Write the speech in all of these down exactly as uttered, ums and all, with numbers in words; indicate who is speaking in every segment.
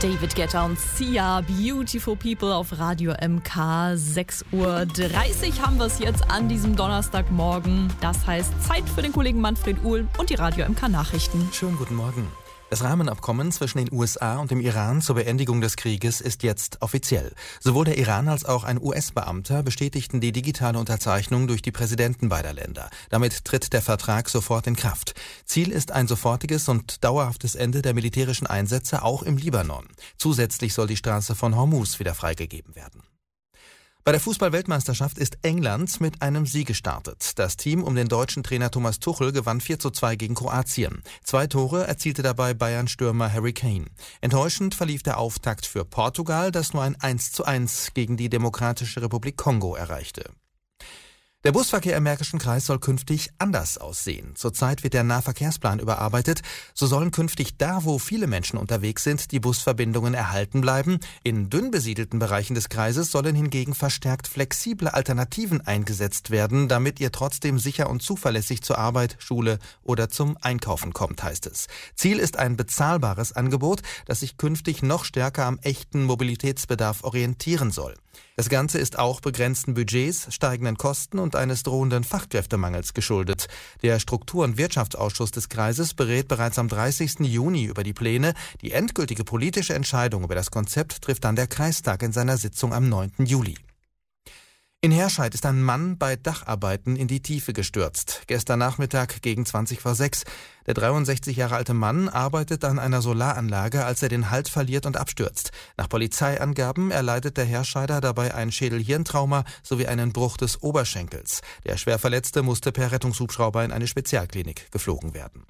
Speaker 1: David Guetta und Sia, Beautiful People auf Radio M K. sechs Uhr dreißig haben wir es jetzt an diesem Donnerstagmorgen. Das heißt Zeit für den Kollegen Manfred Uhl und die Radio M K Nachrichten.
Speaker 2: Schönen guten Morgen. Das Rahmenabkommen zwischen den U S A und dem Iran zur Beendigung des Krieges ist jetzt offiziell. Sowohl der Iran als auch ein U S-Beamter bestätigten die digitale Unterzeichnung durch die Präsidenten beider Länder. Damit tritt der Vertrag sofort in Kraft. Ziel ist ein sofortiges und dauerhaftes Ende der militärischen Einsätze auch im Libanon. Zusätzlich soll die Straße von Hormuz wieder freigegeben werden. Bei der Fußball-Weltmeisterschaft ist England mit einem Sieg gestartet. Das Team um den deutschen Trainer Thomas Tuchel gewann vier zu zwei gegen Kroatien. Zwei Tore erzielte dabei Bayern-Stürmer Harry Kane. Enttäuschend verlief der Auftakt für Portugal, das nur ein eins zu eins gegen die Demokratische Republik Kongo erreichte. Der Busverkehr im Märkischen Kreis soll künftig anders aussehen. Zurzeit wird der Nahverkehrsplan überarbeitet. So sollen künftig da, wo viele Menschen unterwegs sind, die Busverbindungen erhalten bleiben. In dünn besiedelten Bereichen des Kreises sollen hingegen verstärkt flexible Alternativen eingesetzt werden, damit ihr trotzdem sicher und zuverlässig zur Arbeit, Schule oder zum Einkaufen kommt, heißt es. Ziel ist ein bezahlbares Angebot, das sich künftig noch stärker am echten Mobilitätsbedarf orientieren soll. Das Ganze ist auch begrenzten Budgets, steigenden Kosten und eines drohenden Fachkräftemangels geschuldet. Der Struktur- und Wirtschaftsausschuss des Kreises berät bereits am dreißigsten Juni über die Pläne. Die endgültige politische Entscheidung über das Konzept trifft dann der Kreistag in seiner Sitzung am neunten Juli. In Herscheid ist ein Mann bei Dacharbeiten in die Tiefe gestürzt. Gestern Nachmittag gegen zwanzig vor sechs. Der dreiundsechzig Jahre alte Mann arbeitet an einer Solaranlage, als er den Halt verliert und abstürzt. Nach Polizeiangaben erleidet der Herscheider dabei ein Schädel-Hirntrauma sowie einen Bruch des Oberschenkels. Der Schwerverletzte musste per Rettungshubschrauber in eine Spezialklinik geflogen werden.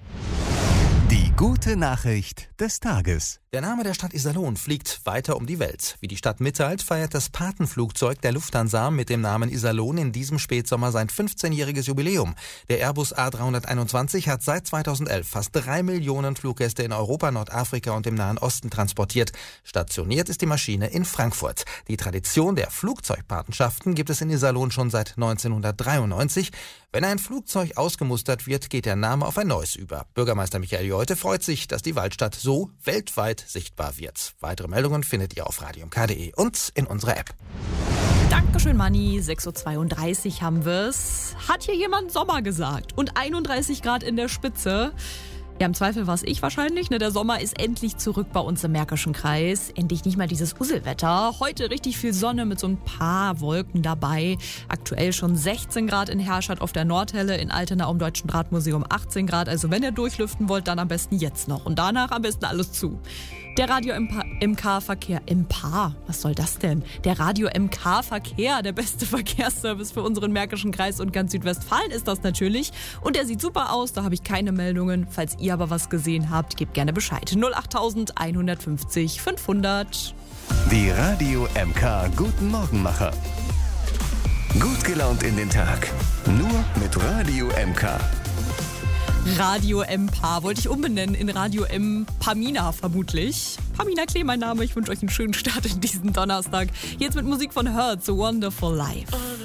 Speaker 3: Die gute Nachricht des Tages.
Speaker 2: Der Name der Stadt Iserlohn fliegt weiter um die Welt. Wie die Stadt mitteilt, feiert das Patenflugzeug der Lufthansa mit dem Namen Iserlohn in diesem Spätsommer sein fünfzehnjähriges Jubiläum. Der Airbus A dreihunderteinundzwanzig hat seit zweitausendelf fast drei Millionen Fluggäste in Europa, Nordafrika und dem Nahen Osten transportiert. Stationiert ist die Maschine in Frankfurt. Die Tradition der Flugzeugpatenschaften gibt es in Iserlohn schon seit neunzehnhundertdreiundneunzig. Wenn ein Flugzeug ausgemustert wird, geht der Name auf ein neues über. Bürgermeister Michael Jolte freut sich, dass die Waldstadt so weltweit sichtbar wird. Weitere Meldungen findet ihr auf radio m k punkt d e und in unserer App.
Speaker 1: Dankeschön, Manni. sechs Uhr zweiunddreißig haben wir's. Hat hier jemand Sommer gesagt? Und einunddreißig Grad in der Spitze. Ja, im Zweifel war es ich wahrscheinlich. Ne? Der Sommer ist endlich zurück bei uns im Märkischen Kreis. Endlich nicht mal dieses Uselwetter. Heute richtig viel Sonne mit so ein paar Wolken dabei. Aktuell schon sechzehn Grad in Herscheid auf der Nordhelle, in Altena am Deutschen Drahtmuseum achtzehn Grad. Also wenn ihr durchlüften wollt, dann am besten jetzt noch. Und danach am besten alles zu. Der Radio M K-Verkehr, M K, was soll das denn? Der Radio M K-Verkehr, der beste Verkehrsservice für unseren Märkischen Kreis und ganz Südwestfalen ist das natürlich. Und der sieht super aus, da habe ich keine Meldungen. Falls ihr aber was gesehen habt, gebt gerne Bescheid. null acht eins fünf fünfhundert.
Speaker 3: Die Radio M K Guten Morgenmacher. Gut gelaunt in den Tag. Nur mit Radio M K.
Speaker 1: Radio M-Pa wollte ich umbenennen in Radio M-Pamina vermutlich. Pamina Klee, mein Name. Ich wünsche euch einen schönen Start in diesen Donnerstag. Jetzt mit Musik von Her, The Wonderful Life.